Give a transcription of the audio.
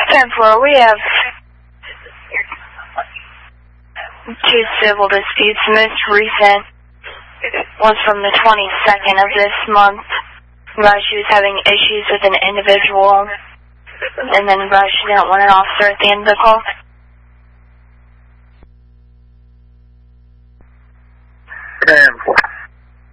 10-4, we have 2 civil disputes. The most recent was from the 22nd of this month. She was having issues with an individual, and then she didn't want an officer at the end of the call.